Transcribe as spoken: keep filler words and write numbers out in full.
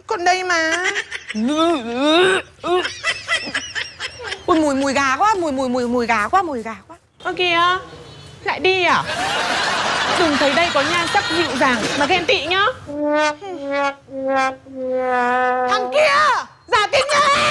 Còn đây mà. Ui mùi mùi gà quá, mùi mùi mùi mùi gà quá, mùi gà quá. Ơ kìa, lại đi à? Đừng thấy đây có nhan sắc dịu dàng mà ghen tị nhá. Thằng kia, giả tình nha.